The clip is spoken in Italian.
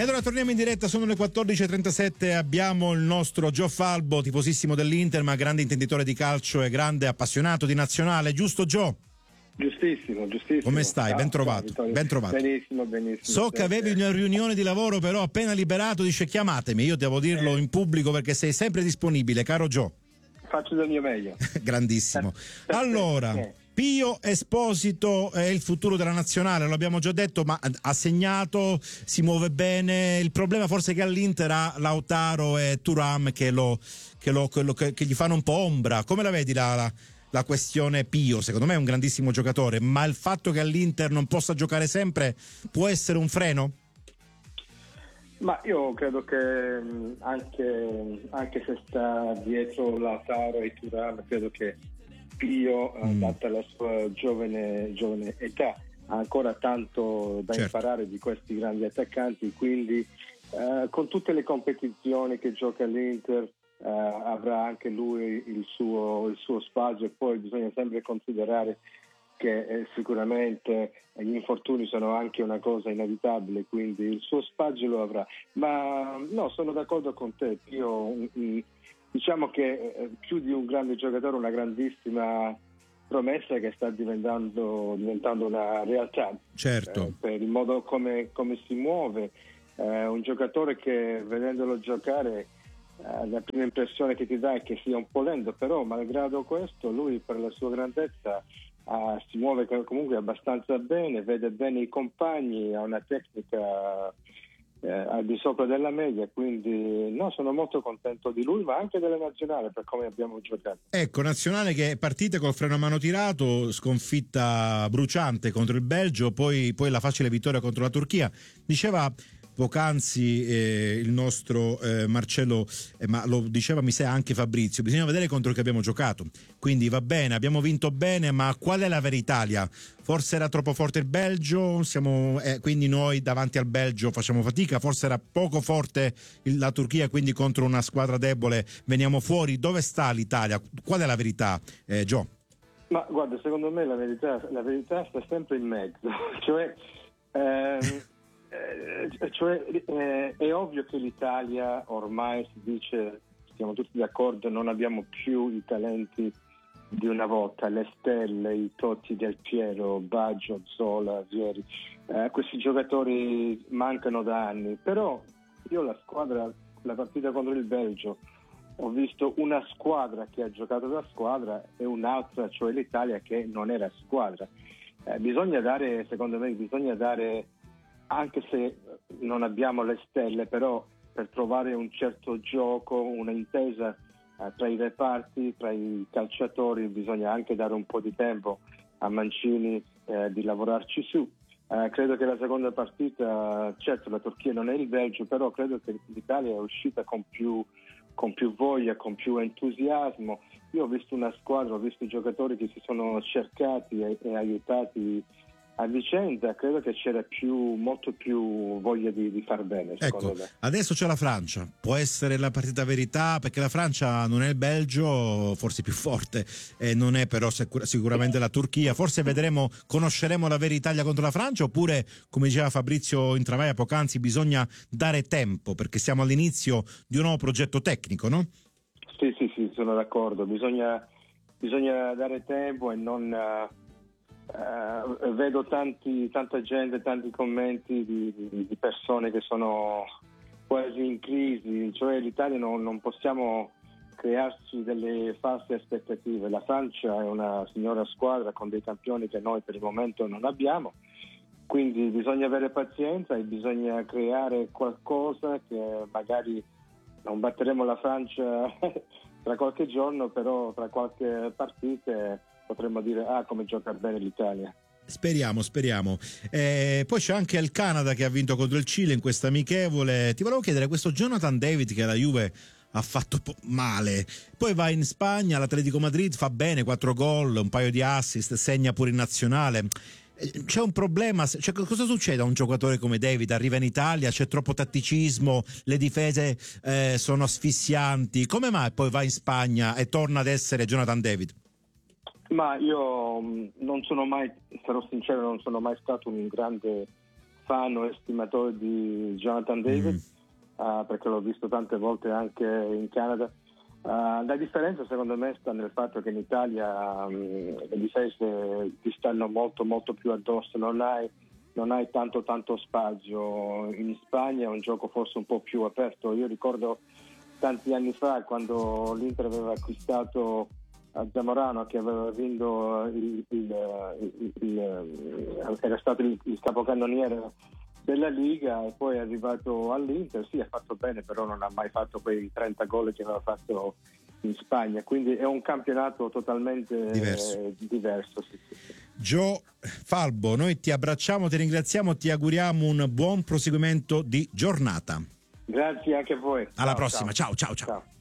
E allora torniamo in diretta, sono le 14.37, abbiamo il nostro Gio Falbo, tifosissimo dell'Inter, ma grande intenditore di calcio e grande appassionato di nazionale, giusto Gio? Giustissimo. Come stai? Ben trovato. Benissimo. So che avevi una riunione di lavoro, però appena liberato dice chiamatemi, io devo dirlo in pubblico perché sei sempre disponibile, caro Gio. Faccio del mio meglio. Grandissimo. Allora, Pio Esposito è il futuro della nazionale, lo abbiamo già detto, ma ha segnato, si muove bene. Il problema forse è che all'Inter ha Lautaro e Thuram che gli fanno un po' ombra. Come la vedi la questione Pio? Secondo me è un grandissimo giocatore, ma il fatto che all'Inter non possa giocare sempre può essere un freno? Ma io credo che anche se sta dietro Lautaro e Thuram, credo che Pio, data la sua giovane età, ha ancora tanto da imparare di questi grandi attaccanti, quindi con tutte le competizioni che gioca l'Inter avrà anche lui il suo spazio, e poi bisogna sempre considerare che sicuramente gli infortuni sono anche una cosa inevitabile, quindi il suo spazio lo avrà. Ma no, sono d'accordo con te. Io diciamo che più di un grande giocatore, una grandissima promessa che sta diventando una realtà. Certo. Per il modo come si muove, un giocatore che vedendolo giocare la prima impressione che ti dà è che sia un po' lento, però malgrado questo lui per la sua grandezza si muove comunque abbastanza bene, vede bene i compagni, ha una tecnica al di sopra della media, quindi sono molto contento di lui, ma anche della nazionale per come abbiamo giocato. Ecco, nazionale che è partita col freno a mano tirato, sconfitta bruciante contro il Belgio, poi la facile vittoria contro la Turchia. Diceva poc'anzi il nostro Marcello, ma lo diceva mi sa anche Fabrizio, bisogna vedere contro chi abbiamo giocato, quindi va bene, abbiamo vinto bene, ma qual è la vera Italia? Forse era troppo forte il Belgio, quindi noi davanti al Belgio facciamo fatica, forse era poco forte la Turchia, quindi contro una squadra debole veniamo fuori. Dove sta l'Italia? Qual è la verità, Gio? Ma guarda, secondo me la verità sta sempre in mezzo, cioè è ovvio che l'Italia ormai si dice, siamo tutti d'accordo, non abbiamo più i talenti di una volta, le stelle, i Totti, Del Piero, Baggio, Zola, Vieri, questi giocatori mancano da anni, però io la partita contro il Belgio ho visto una squadra che ha giocato da squadra e un'altra, cioè l'Italia, che non era squadra. Secondo me bisogna dare, anche se non abbiamo le stelle, però per trovare un certo gioco, una intesa tra i reparti, tra i calciatori, bisogna anche dare un po' di tempo a Mancini di lavorarci su. Credo che la seconda partita, certo la Turchia non è il Belgio, però credo che l'Italia è uscita con più voglia, con più entusiasmo. Io ho visto una squadra, ho visto giocatori che si sono cercati e aiutati a vicenda, credo che c'era molto più voglia di far bene. Ecco, adesso c'è la Francia, può essere la partita verità, perché la Francia non è il Belgio, forse più forte, non è però sicuramente la Turchia. Forse conosceremo la vera Italia contro la Francia, oppure, come diceva Fabrizio Intravaia poc'anzi, bisogna dare tempo, perché siamo all'inizio di un nuovo progetto tecnico, no? Sì, sono d'accordo, bisogna dare tempo e non... vedo tanta gente, tanti commenti di persone che sono quasi in crisi, cioè l'Italia non possiamo crearci delle false aspettative. La Francia è una signora squadra con dei campioni che noi per il momento non abbiamo, quindi bisogna avere pazienza e bisogna creare qualcosa che magari non batteremo la Francia tra qualche giorno, però tra qualche partita potremmo dire come gioca bene l'Italia. Speriamo. Poi c'è anche il Canada che ha vinto contro il Cile in questa amichevole. Ti volevo chiedere, questo Jonathan David che la Juve ha fatto male, poi va in Spagna, l'Atletico Madrid fa bene, 4 gol, un paio di assist, segna pure in nazionale. C'è un problema, cosa succede a un giocatore come David? Arriva in Italia, c'è troppo tatticismo, le difese sono asfissianti, come mai poi va in Spagna e torna ad essere Jonathan David? Ma io non sono mai, sarò sincero, non sono mai stato un grande fan o estimatore di Jonathan David, perché l'ho visto tante volte anche in Canada. La differenza secondo me sta nel fatto che in Italia le difese ti stanno molto molto più addosso, non hai tanto spazio. In Spagna è un gioco forse un po' più aperto. Io ricordo tanti anni fa, quando l'Inter aveva acquistato a Zamorano, che aveva vinto era stato il capocannoniere della Liga, e poi è arrivato all'Inter. Sì, ha fatto bene, però non ha mai fatto quei 30 gol che aveva fatto in Spagna, quindi è un campionato totalmente diverso. Sì. Gio Falbo, noi ti abbracciamo, ti ringraziamo, ti auguriamo un buon proseguimento di giornata. Grazie anche a voi. Alla prossima, ciao. Ciao.